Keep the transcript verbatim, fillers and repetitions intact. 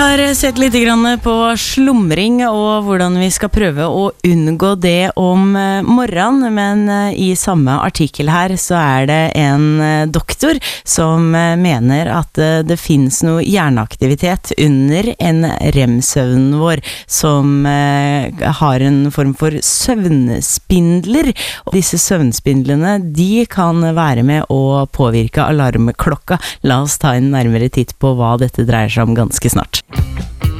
har sett litt grann på slumring og hvordan vi skal prøve å unngå det om morgenen, men i samme artikkel her så er det en doktor som mener at det finnes noe hjerneaktivitet under en rem-søvnen vår som har en form for søvnspindler. Og disse søvnspindlene, de kan være med å påvirke alarmklokka. La oss ta en nærmere titt på hva dette dreier seg om ganske snart.